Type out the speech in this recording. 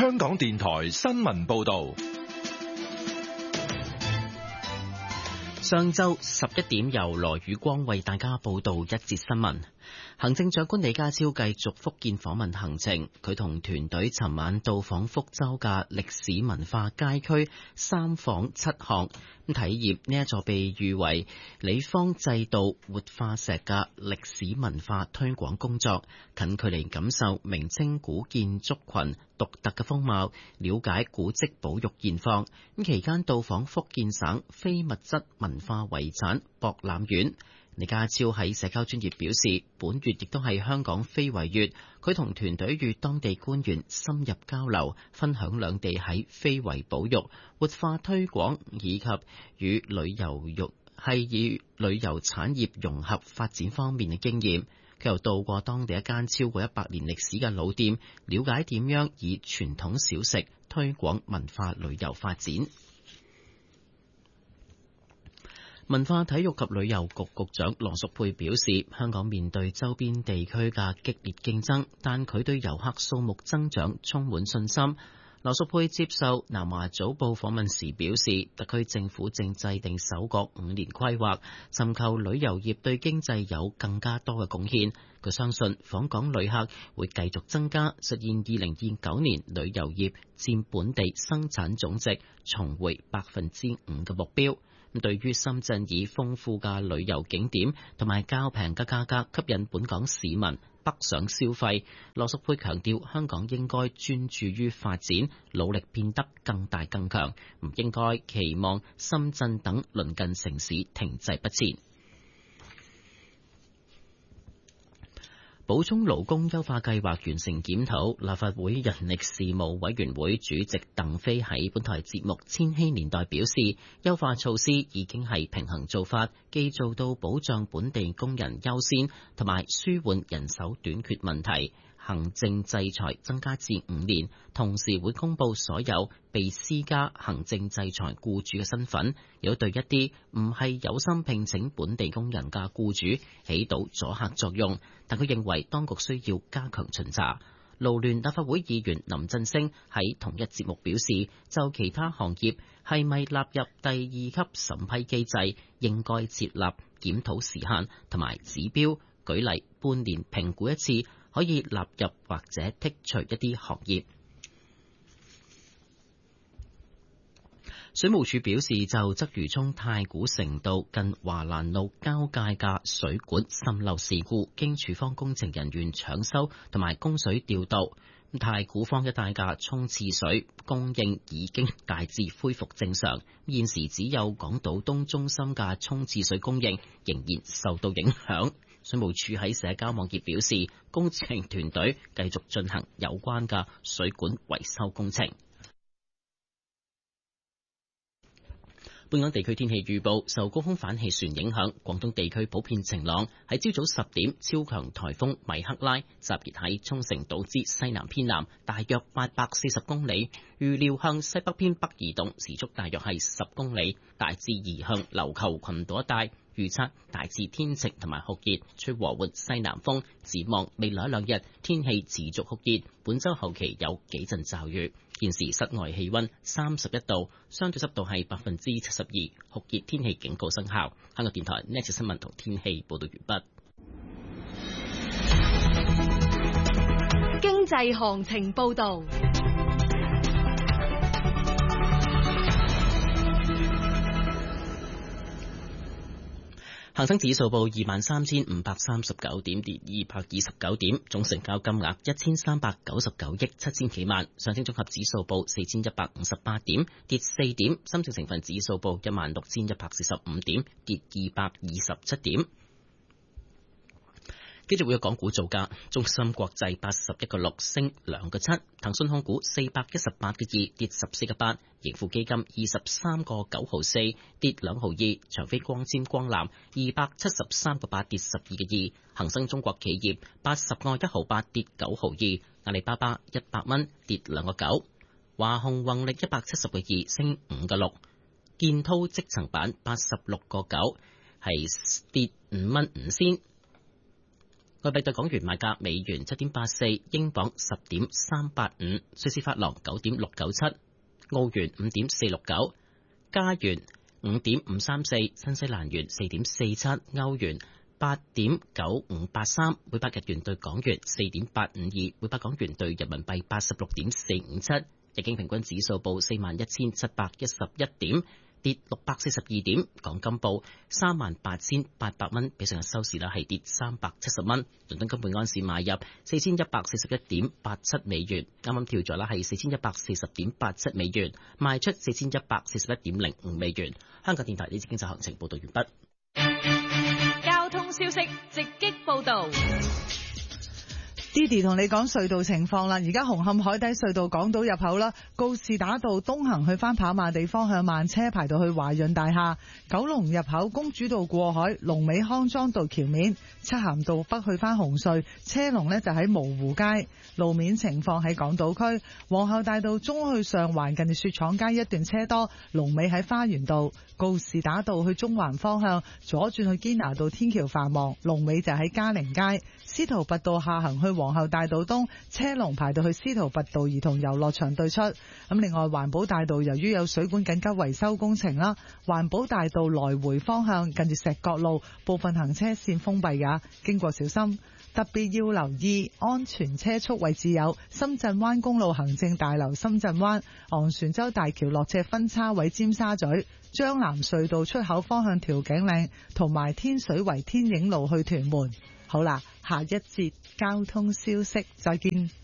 香港電台新聞報道。 上晝11點，由羅宇光為大家報道一節新聞。行政長官李家超繼續福建訪問行程，佢同團隊尋晚到訪福州嘅歷史文化街區，三訪7項，體驗呢一座被譽為李方制度活化石嘅歷史文化推廣工作，近距離感受明清古建築群獨特嘅風貌，了解古蹟保育現況。期間到訪福建省非物質文化遺產博覽院。李家超喺社交專頁表示，本月亦都係香港非遺月，佢同團隊與當地官員深入交流，分享兩地喺非遺保育、活化推廣以及與旅遊產業融合發展方面嘅經驗。佢又到過當地一間超過100年歷史嘅老店，了解點樣以傳統小食推廣文化旅遊發展。文化體育及旅遊局局長羅淑佩表示，香港面對周邊地區嘅激烈競爭，但佢對遊客數目增長充滿信心。羅淑佩接受南華早報訪問時表示，特區政府正制定首個5年規劃，尋求旅遊業對經濟有更加多嘅貢獻。佢相信訪港旅客會繼續增加，實現2029年旅遊業佔本地生產總值重回5%嘅目標。對於深圳以豐富嘅旅遊景點同埋較平嘅價格吸引本港市民北上消費，羅淑佩強調香港應該專注於發展，努力變得更大更強，唔應該期望深圳等鄰近城市停滯不前。補充勞工優化計劃完成檢討，立法會人力事務委員會主席鄧飛喺本台節目《千禧年代》表示，優化措施已經係平衡做法，既做到保障本地工人優先，同埋舒緩人手短缺問題。行政制裁增加至5年，同時會公布所有被施加行政制裁僱主嘅身份，亦都對一啲唔係有心聘請本地工人嘅僱主起到阻嚇作用。但佢認為當局需要加強巡查。勞聯立法會議員林振昇喺同一節目表示，就其他行業係咪納入第2級審批機制，應該設立檢討時限同埋指標，舉例半年評估一次，可以納入或者剔除一啲行業。水務署表示，就鰂魚涌太古城道近華蘭路交界嘅水管滲漏事故，經署方工程人員搶修同埋供水調度，太古坊一帶嘅沖廁水供應已經大致恢復正常。現時只有港島東中心嘅沖廁水供應仍然受到影響。水務署喺社交網頁表示，工程團隊繼續進行有關嘅水管維修工程。本港地區天氣預報，受高空反氣旋影響，廣東地區普遍晴朗。喺朝早10點，超強颱風米克拉集結喺沖繩島之西南偏南，大約840公里，預料向西北偏北移動，時速大約係10公里，大致移向琉球群島一帶。預測大致天晴同埋酷熱，吹和緩西南風。展望未來2日天氣持續酷熱，本週後期有幾陣驟雨。現時室外氣溫31度，相對濕度係72%，酷熱天氣警告生效。香港電台呢一次新聞同天氣報道完畢。經濟行情報道。 恒生指數報23,539點，跌229點，總成交金額1399億7000幾萬。上證綜合指數報4158點，跌4點。深證成分指數報16145點，跌227點。繼續會有港股造價，中芯國際81個6升2個7，騰訊控股418個2跌14個8，盈富基金23個9毫4跌2毫2，長飛光纖光纜273個8跌12個2，恒生中國企業80個1毫8跌9毫2，阿里巴巴100蚊跌2個9，華虹宏力170個2升5個6，建滔積層板86個9係跌5蚊5仙。 外幣對港元賣價：美元7.84，英鎊10.385，瑞士法郎9.697，澳元5.469，加元5.534，新西蘭元4.47，歐元8.9583，每百日元對港元4.852，每百港元對人民幣86.457。日經平均指數報41,711點，跌642點。港金報38,800蚊，比上日收市係跌370蚊。倫敦金每安士買入4141.87美元，啱啱跳咗係4140.87美元，賣出4141.05美元。香港電台呢次經濟行情報道完畢。 交通消息直擊報道。 Didi 同你講隧道情況啦，而家紅磡海底隧道港島入口啦，告士打道東行去返跑馬地方向慢車排到去華潤大廈，九龍入口公主道過海，龍尾康莊道橋面，漆咸道北去返紅隧，車龍呢就喺蕪湖街。路面情況喺港島區，皇后大道中去上環近住雪廠街一段車多，龍尾喺花園道，告士打道去中環方向左轉去堅拿道天橋繁忙，龍尾就喺嘉寧街。司徒拔道下行去皇后大道東，車龍排到去司徒拔道兒童遊樂場對出。咁另外環保大道由於有水管緊急維修工程啦，環保大道來回方向近住石角路部分行車線封閉㗎，經過小心。特別要留意安全車速位置有深圳灣公路行政大樓深圳灣、昂船洲大橋落斜分叉位尖沙咀、將南隧道出口方向調景嶺同埋天水圍天影路去屯門。好啦，下一節交通消息再見。